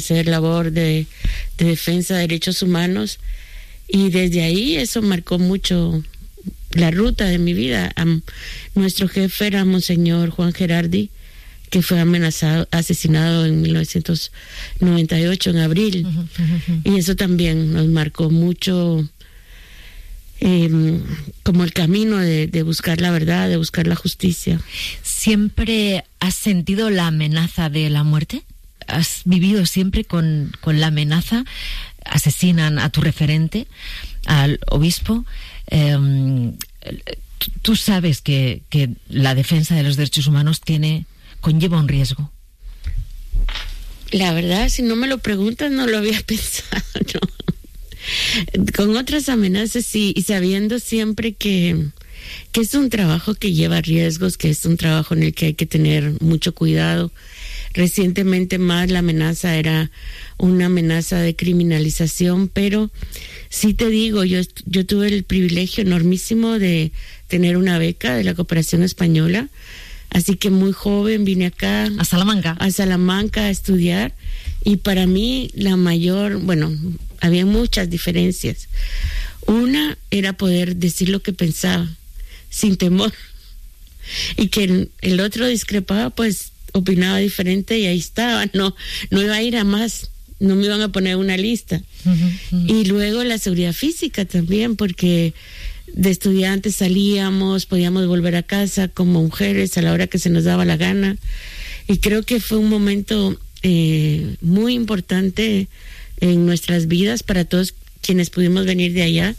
hacer labor de defensa de derechos humanos, y desde ahí eso marcó mucho la ruta de mi vida. Nuestro jefe era Monseñor Juan Gerardi, que fue asesinado en 1998, en abril. Y eso también nos marcó mucho, como el camino de buscar la verdad, de buscar la justicia. ¿Siempre has sentido la amenaza de la muerte? ¿Has vivido siempre con la amenaza? Asesinan a tu referente, al obispo. Tú sabes que la defensa de los derechos humanos conlleva un riesgo. La verdad, si no me lo preguntas, no lo había pensado, ¿no? Con otras amenazas sí, y sabiendo siempre que es un trabajo que lleva riesgos, que es un trabajo en el que hay que tener mucho cuidado. Recientemente más la amenaza era una amenaza de criminalización, pero sí te digo, yo tuve el privilegio enormísimo de tener una beca de la Cooperación Española, así que muy joven vine acá a Salamanca a estudiar, y para mí había muchas diferencias. Una era poder decir lo que pensaba sin temor, y que el otro discrepaba, pues opinaba diferente, y ahí estaba, no iba a ir a más, no me iban a poner una lista. Y luego la seguridad física también, porque de estudiantes salíamos, podíamos volver a casa como mujeres a la hora que se nos daba la gana, y creo que fue un momento muy importante en nuestras vidas para todos quienes pudimos venir de allá,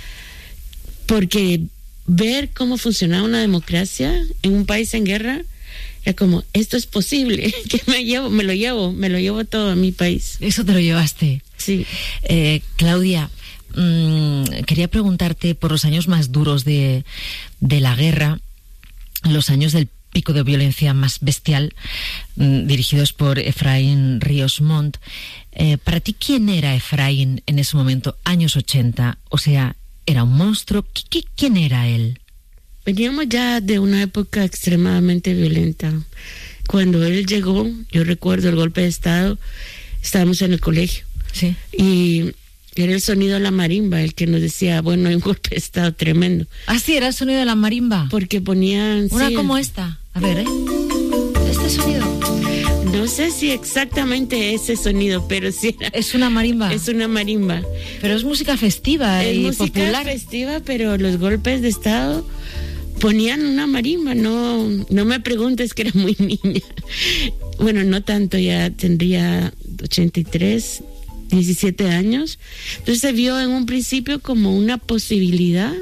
porque ver cómo funcionaba una democracia en un país en guerra era como, esto es posible, que me lo llevo todo a mi país. Eso te lo llevaste. Sí. Claudia, quería preguntarte por los años más duros de la guerra, los años del pico de violencia más bestial, dirigidos por Efraín Ríos Montt. Para ti, ¿quién era Efraín en ese momento, años 80? O sea, ¿era un monstruo? ¿Quién era él? Veníamos ya de una época extremadamente violenta. Cuando él llegó, yo recuerdo el golpe de Estado, estábamos en el colegio. Sí. Y era el sonido de la marimba el que nos decía, bueno, hay un golpe de Estado tremendo. Ah, sí, era el sonido de la marimba. Porque ponían... Una como esta. A ver, este sonido. No sé si exactamente ese sonido, pero sí era... Es una marimba. Es una marimba. Pero es música festiva y popular. Es música festiva, pero los golpes de Estado ponían una marimba. No me preguntes, que era muy niña. Bueno, no tanto, ya tendría 83, 17 años. Entonces se vio en un principio como una posibilidad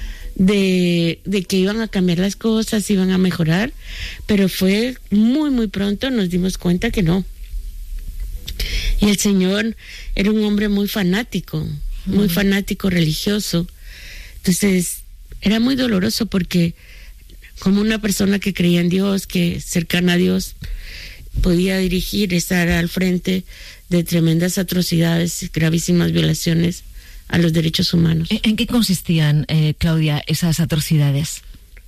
de que iban a cambiar las cosas, iban a mejorar, pero fue muy, muy pronto, nos dimos cuenta que no. Y el Señor era un hombre muy fanático religioso. Entonces era muy doloroso, porque como una persona que creía en Dios, que cercana a Dios, podía estar al frente de tremendas atrocidades, gravísimas violaciones a los derechos humanos. ¿En qué consistían, Claudia, esas atrocidades?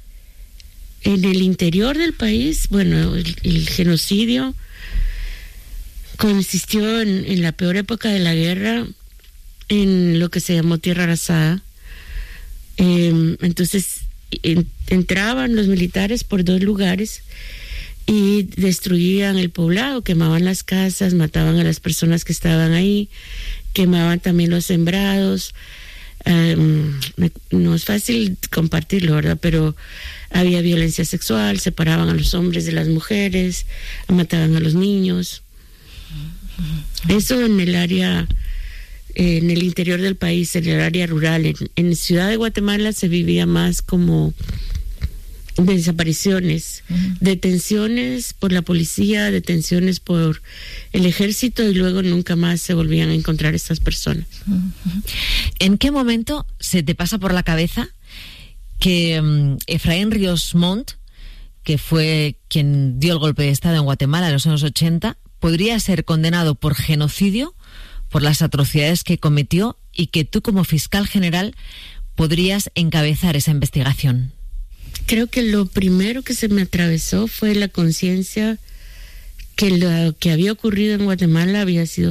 En el interior del país, bueno, el genocidio consistió en la peor época de la guerra, en lo que se llamó tierra arrasada. Entonces entraban los militares por 2 lugares y destruían el poblado, quemaban las casas, mataban a las personas que estaban ahí, quemaban también los sembrados. No es fácil compartirlo, ¿verdad? Pero había violencia sexual, separaban a los hombres de las mujeres, mataban a los niños. Eso en el área, en el interior del país, en el área rural. En Ciudad de Guatemala se vivía más como desapariciones, detenciones por la policía, detenciones por el ejército, y luego nunca más se volvían a encontrar estas personas. ¿En qué momento se te pasa por la cabeza que Efraín Ríos Montt, que fue quien dio el golpe de Estado en Guatemala en los años 80, podría ser condenado por genocidio, por las atrocidades que cometió, y que tú, como fiscal general, podrías encabezar esa investigación? Creo que lo primero que se me atravesó fue la conciencia que lo que había ocurrido en Guatemala había sido